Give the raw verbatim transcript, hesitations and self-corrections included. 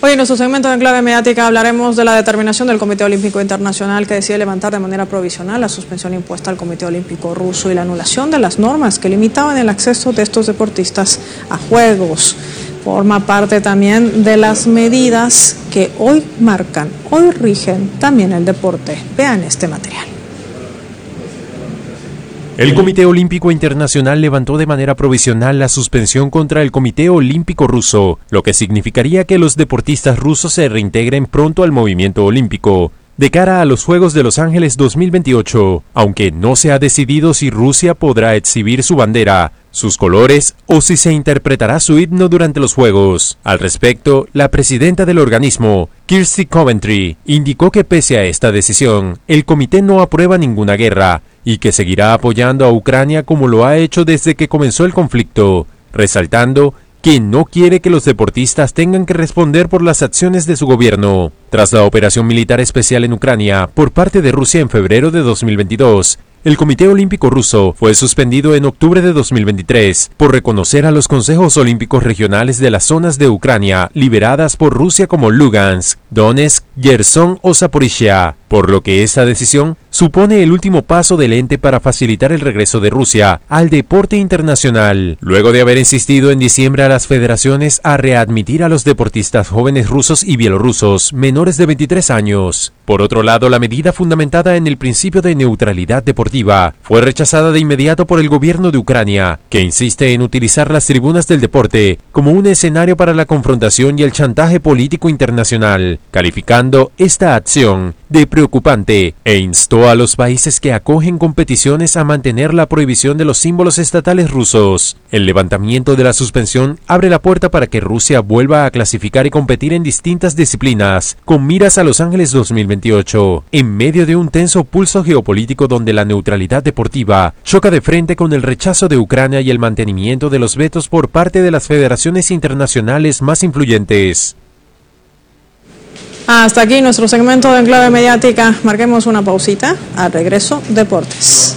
Hoy en nuestro segmento de Clave Mediática hablaremos de la determinación del Comité Olímpico Internacional que decide levantar de manera provisional la suspensión impuesta al Comité Olímpico Ruso y la anulación de las normas que limitaban el acceso de estos deportistas a Juegos. Forma parte también de las medidas que hoy marcan, hoy rigen también el deporte. Vean este material. El Comité Olímpico Internacional levantó de manera provisional la suspensión contra el Comité Olímpico Ruso, lo que significaría que los deportistas rusos se reintegren pronto al movimiento olímpico, de cara a los Juegos de Los Ángeles dos mil veintiocho, aunque no se ha decidido si Rusia podrá exhibir su bandera, sus colores o si se interpretará su himno durante los Juegos. Al respecto, la presidenta del organismo, Kirsty Coventry, indicó que pese a esta decisión, el comité no aprueba ninguna guerra y que seguirá apoyando a Ucrania como lo ha hecho desde que comenzó el conflicto, resaltando que no quiere que los deportistas tengan que responder por las acciones de su gobierno. Tras la operación militar especial en Ucrania por parte de Rusia en febrero de dos mil veintidós, el Comité Olímpico Ruso fue suspendido en octubre de dos mil veintitrés por reconocer a los consejos olímpicos regionales de las zonas de Ucrania liberadas por Rusia como Lugansk, Donetsk, Gerson o Zaporizhia, por lo que esta decisión supone el último paso del ente para facilitar el regreso de Rusia al deporte internacional, luego de haber insistido en diciembre a las federaciones a readmitir a los deportistas jóvenes rusos y bielorrusos menores de veintitrés años. Por otro lado, la medida fundamentada en el principio de neutralidad deportiva fue rechazada de inmediato por el gobierno de Ucrania, que insiste en utilizar las tribunas del deporte como un escenario para la confrontación y el chantaje político internacional, calificando esta acción de preocupante e instó a los países que acogen competiciones a mantener la prohibición de los símbolos estatales rusos. El levantamiento de la suspensión abre la puerta para que Rusia vuelva a clasificar y competir en distintas disciplinas, con miras a Los Ángeles dos mil veintiocho, en medio de un tenso pulso geopolítico donde la neutralidad deportiva choca de frente con el rechazo de Ucrania y el mantenimiento de los vetos por parte de las federaciones internacionales más influyentes. Hasta aquí nuestro segmento de Clave Mediática. Marquemos una pausita. Al regreso, deportes.